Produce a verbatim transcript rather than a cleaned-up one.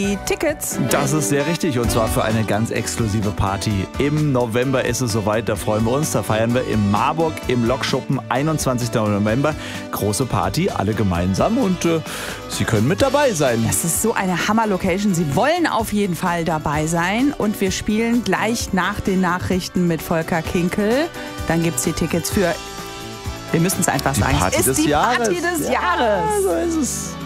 Die Tickets. Das ist sehr richtig und zwar für eine ganz exklusive Party. Im November ist es soweit, da freuen wir uns. Da feiern wir in Marburg im Lokschuppen, einundzwanzigsten November. Große Party, alle gemeinsam und äh, Sie können mit dabei sein. Das ist so eine Hammer-Location. Sie wollen auf jeden Fall dabei sein und wir spielen gleich nach den Nachrichten mit Volker Kinkel. Dann gibt es die Tickets für, wir müssen es einfach die sagen, Party es ist des die Jahres. Party des ja, Jahres. So ist es.